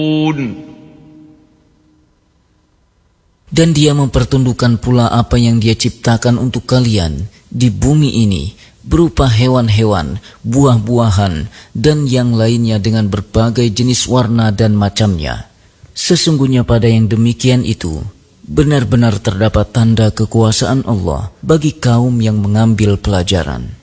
Dan dia mempertundukkan pula apa yang dia ciptakan untuk kalian di bumi ini, berupa hewan-hewan, buah-buahan, dan yang lainnya dengan berbagai jenis warna dan macamnya. Sesungguhnya pada yang demikian itu, benar-benar terdapat tanda kekuasaan Allah bagi kaum yang mengambil pelajaran.